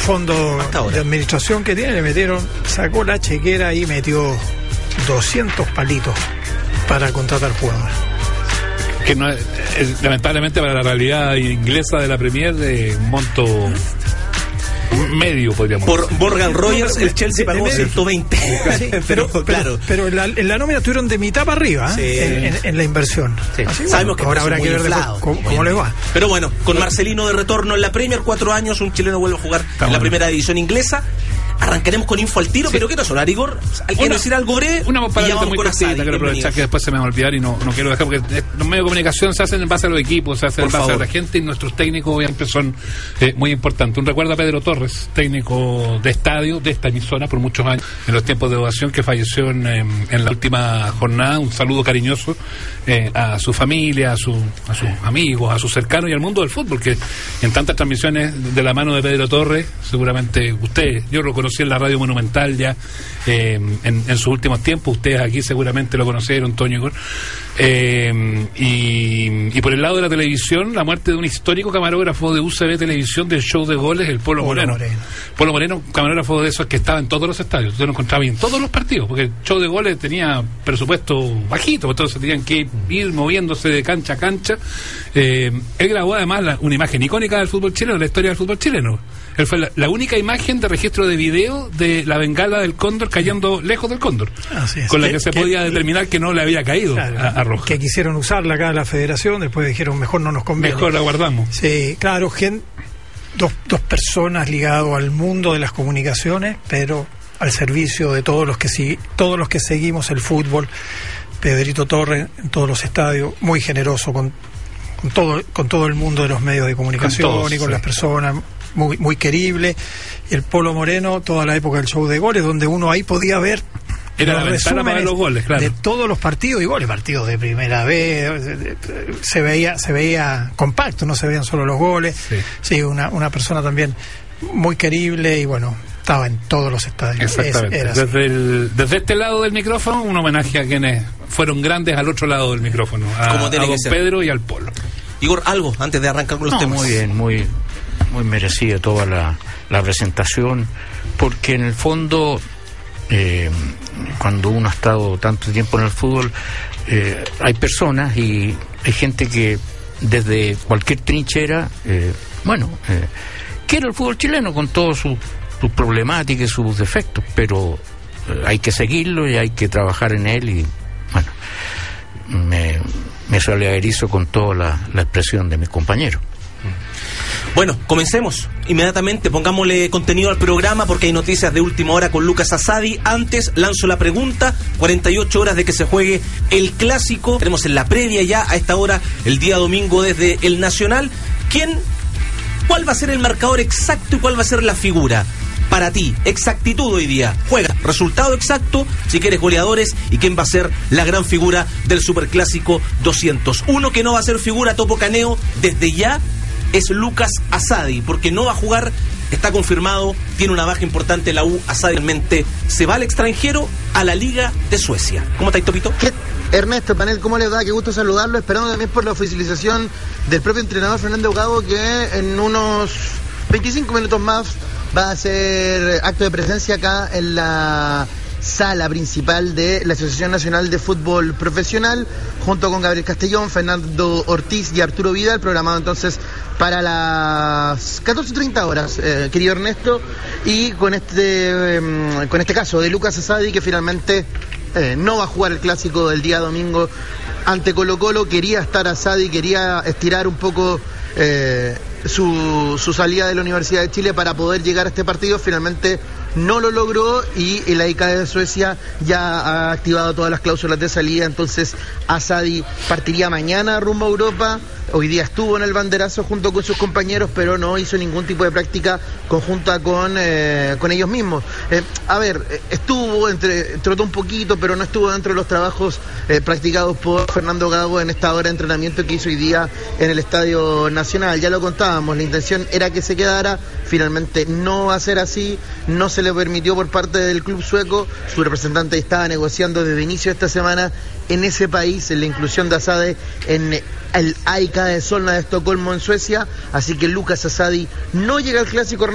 fondo de administración que tiene, sacó la chequera y metió 200 palitos para contratar jugadores. Que no es, lamentablemente para la realidad inglesa de la Premier, de un monto medio, podríamos decir. Por Morgan Rogers el Chelsea pagó 120. Sí, pero claro. Pero en la nómina estuvieron de mitad para arriba, sí, en la inversión. Sí. Así, sabemos que ahora habrá que ver cómo les va. Pero bueno, con Marcelino de retorno en la Premier, 4 años, un chileno vuelve a jugar en la primera división inglesa. Arrancaremos con info al tiro, pero quiero sonar, Igor. ¿Quiero decir algo, Bre? Una palabra muy cortita, quiero aprovechar que después se me va a olvidar y no quiero dejar, porque los medios de comunicación se hacen en base a los equipos, se hacen en base a la gente, y nuestros técnicos obviamente son muy importantes. Un recuerdo a Pedro Torres, técnico de estadio de esta emisora por muchos años, en los tiempos de ovación, que falleció en la última jornada. Un saludo cariñoso a su familia, a sus amigos, a sus cercanos y al mundo del fútbol, que en tantas transmisiones de la mano de Pedro Torres, seguramente yo lo conocí en la radio Monumental ya en sus últimos tiempos, ustedes aquí seguramente lo conocieron, Toño, Igor, y por el lado de la televisión, la muerte de un histórico camarógrafo de UCB Televisión del show de goles, el Polo Moreno. Polo Moreno, camarógrafo de esos que estaba en todos los estadios, usted lo encontraba en todos los partidos, porque el show de goles tenía presupuesto bajito, entonces tenían que ir moviéndose de cancha a cancha. Él grabó además una imagen icónica del fútbol chileno, de la historia del fútbol chileno. Él fue la única imagen de registro de video de la bengala del cóndor cayendo lejos del cóndor, con la que se podía determinar que no le había caído, claro, a Roja. Que quisieron usarla acá en la federación, después dijeron mejor no nos conviene. Mejor la guardamos. Sí, claro, dos personas ligadas al mundo de las comunicaciones, pero al servicio de todos los que seguimos el fútbol. Pedrito Torres en todos los estadios, muy generoso con todo el mundo de los medios de comunicación, con todos, y con las personas. Muy, muy querible. Y el Polo Moreno, toda la época del show de goles, donde uno ahí podía ver los resúmenes de los goles, claro, de todos los partidos y goles, partidos de primera vez, se veía compacto, no se veían solo los goles. Sí, una persona también muy querible y bueno, estaba en todos los estadios. Exactamente. Desde este lado del micrófono, un homenaje a quienes fueron grandes al otro lado del micrófono, a don Pedro y al Polo. Igor, algo antes de arrancar con los temas. Muy bien, muy merecida toda la presentación, porque en el fondo cuando uno ha estado tanto tiempo en el fútbol, hay personas y hay gente que desde cualquier trinchera quiere el fútbol chileno con todas sus problemáticas y sus defectos, pero hay que seguirlo y hay que trabajar en él, y bueno, me solidarizo con toda la expresión de mis compañeros. Bueno, comencemos inmediatamente, pongámosle contenido al programa porque hay noticias de última hora con Lucas Asadi. Antes lanzo la pregunta: 48 horas de que se juegue el clásico, tenemos en la previa ya a esta hora, el día domingo desde el Nacional. ¿Cuál va a ser el marcador exacto y cuál va a ser la figura? Para ti, exactitud hoy día. Juega, resultado exacto, si quieres goleadores, y quién va a ser la gran figura del Superclásico 200. Uno que no va a ser figura topo caneo desde ya es Lucas Asadi, porque no va a jugar, está confirmado, tiene una baja importante en la U. Asadi realmente se va al extranjero, a la Liga de Suecia. ¿Cómo está, Topito? Ernesto, panel, ¿cómo les va? Qué gusto saludarlo, esperando también por la oficialización del propio entrenador Fernando Gago, que en unos 25 minutos más va a hacer acto de presencia acá en la sala principal de la Asociación Nacional de Fútbol Profesional, junto con Gabriel Castellón, Fernando Ortiz y Arturo Vidal, programado entonces para las 14:30 horas, querido Ernesto, y con este caso de Lucas Asadi, que finalmente no va a jugar el clásico del día domingo ante Colo-Colo. Quería estar Asadi, quería estirar un poco su salida de la Universidad de Chile para poder llegar a este partido. Finalmente no lo logró y la ICA de Suecia ya ha activado todas las cláusulas de salida, entonces Asadi partiría mañana rumbo a Europa. Hoy día estuvo en el banderazo junto con sus compañeros, pero no hizo ningún tipo de práctica conjunta con ellos mismos. Trotó un poquito, pero no estuvo dentro de los trabajos practicados por Fernando Gago en esta hora de entrenamiento que hizo hoy día en el Estadio Nacional. Ya lo contábamos, la intención era que se quedara, finalmente no va a ser así, no se le permitió por parte del club sueco. Su representante estaba negociando desde inicio de esta semana en ese país en la inclusión de Asadi en el AIK de Solna de Estocolmo en Suecia, así que Lucas Asadi no llega al clásico.